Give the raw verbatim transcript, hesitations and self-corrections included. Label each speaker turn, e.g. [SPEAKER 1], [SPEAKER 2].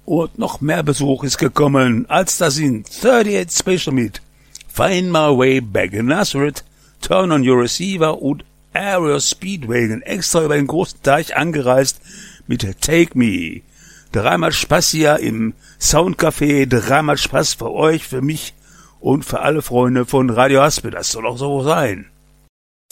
[SPEAKER 1] Und noch mehr Besuch ist gekommen, als da sind achtundachtzig Special mit Find My Way Back in Nazareth, Turn on Your Receiver und Aerial Speedwagon extra über den großen Teich angereist mit Take Me. Dreimal Spaß hier im Soundcafé, dreimal Spaß für euch, für mich und für alle Freunde von Radio Haspel. Das soll auch so sein.